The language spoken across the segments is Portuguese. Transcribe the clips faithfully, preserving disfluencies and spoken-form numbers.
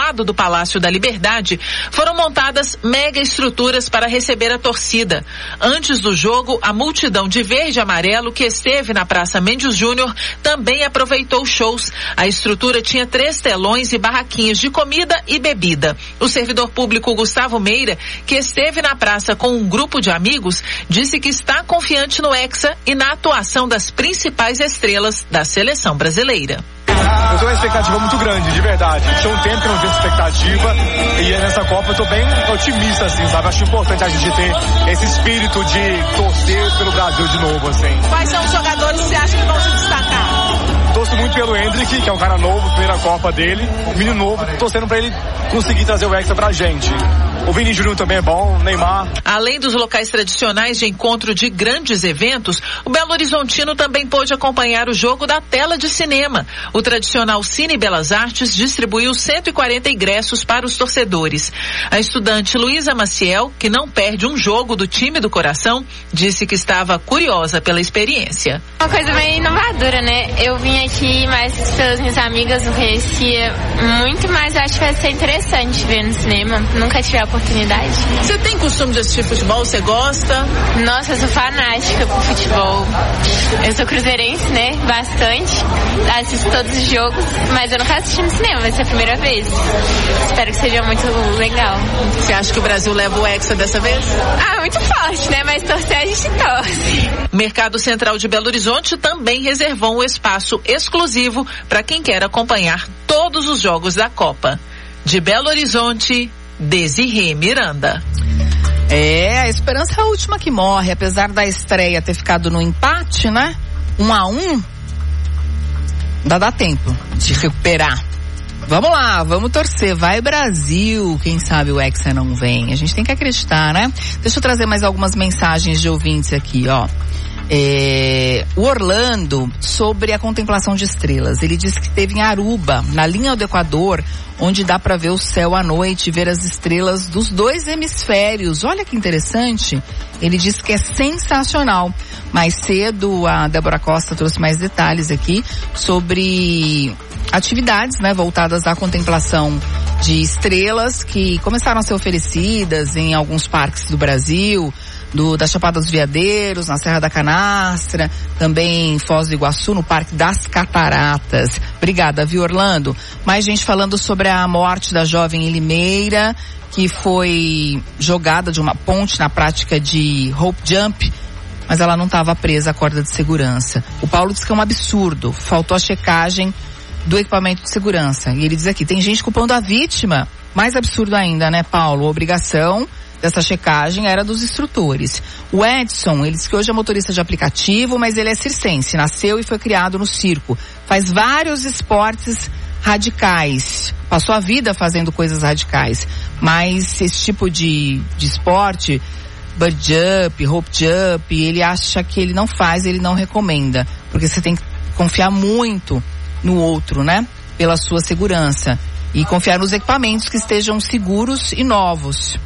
lado do Palácio da Liberdade, foram montadas mega estruturas para receber a torcida. Antes do jogo, a multidão de verde e amarelo que esteve na Praça Mendes Júnior também aproveitou shows. A estrutura tinha três telões e barraquinhas de comida e bebida. O servidor público Gustavo Meira, que esteve na praça com um grupo de amigos, disse que está confiante no Hexa e na atuação das principais estrelas da seleção brasileira. Eu tenho uma expectativa muito grande, de verdade. Tinha um tempo que eu não tinha essa expectativa e nessa Copa eu tô bem otimista, assim, sabe? Acho importante a gente ter esse espírito de torcer pelo Brasil de novo, assim. Quais são os jogadores que você acha que vão se destacar? Torço muito pelo Endrick, que é um cara novo, primeira Copa dele, um menino novo, torcendo pra ele conseguir trazer o Hexa pra gente. O Vini Júnior também é bom, Neymar. Além dos locais tradicionais de encontro de grandes eventos, o Belo Horizontino também pôde acompanhar o jogo da tela de cinema. O tradicional Cine Belas Artes distribuiu cento e quarenta ingressos para os torcedores. A estudante Luísa Maciel, que não perde um jogo do time do coração, disse que estava curiosa pela experiência. Uma coisa meio inovadora, né? Eu vim aqui mais pelas minhas amigas, não conhecia muito, mas acho que vai ser interessante ver no cinema. Nunca tive a oportunidade. Você tem costume de assistir futebol? Você gosta? Nossa, eu sou fanática por futebol. Eu sou cruzeirense, né? Bastante. Assisto todos os jogos, mas eu nunca assisti no cinema, vai ser a primeira vez. Espero que seja muito legal. Você acha que o Brasil leva o Hexa dessa vez? Ah, muito forte, né? Mas torcer a gente torce. O Mercado Central de Belo Horizonte também reservou um espaço exclusivo para quem quer acompanhar todos os jogos da Copa. De Belo Horizonte, Desirê Miranda. É, a esperança é a última que morre, apesar da estreia ter ficado no empate, né? Um a um, ainda dá tempo de recuperar. Vamos lá, vamos torcer, vai Brasil, quem sabe o Hexa não vem, a gente tem que acreditar, né? Deixa eu trazer mais algumas mensagens de ouvintes aqui, ó. É, o Orlando, sobre a contemplação de estrelas, ele disse que esteve em Aruba, na linha do Equador, onde dá para ver o céu à noite, ver as estrelas dos dois hemisférios. Olha que interessante. Ele disse que é sensacional. Mais cedo, a Débora Costa trouxe mais detalhes aqui sobre atividades, né, voltadas à contemplação de estrelas que começaram a ser oferecidas em alguns parques do Brasil, do, da Chapada dos Veadeiros, na Serra da Canastra, também em Foz do Iguaçu, no Parque das Cataratas. Obrigada, viu, Orlando? Mais gente falando sobre a morte da jovem em Limeira, que foi jogada de uma ponte na prática de rope jump, mas ela não estava presa à corda de segurança. O Paulo diz que é um absurdo, faltou a checagem do equipamento de segurança. E ele diz aqui, tem gente culpando a vítima. Mais absurdo ainda, né, Paulo? A obrigação dessa checagem era dos instrutores. O Edson, ele diz que hoje é motorista de aplicativo, mas ele é circense, nasceu e foi criado no circo. Faz vários esportes radicais. Passou a vida fazendo coisas radicais. Mas esse tipo de, de esporte, bird jump, rope jump, ele acha que ele não faz, ele não recomenda. Porque você tem que confiar muito no outro, né? Pela sua segurança. E confiar nos equipamentos que estejam seguros e novos.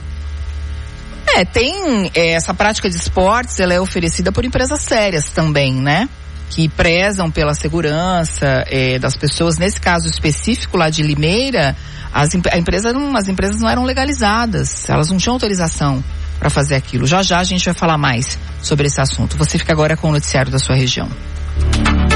É, tem é, essa prática de esportes, ela é oferecida por empresas sérias também, né? Que prezam pela segurança é, das pessoas. Nesse caso específico lá de Limeira, as, a empresa não, as empresas não eram legalizadas, elas não tinham autorização para fazer aquilo. Já já a gente vai falar mais sobre esse assunto. Você fica agora com o noticiário da sua região.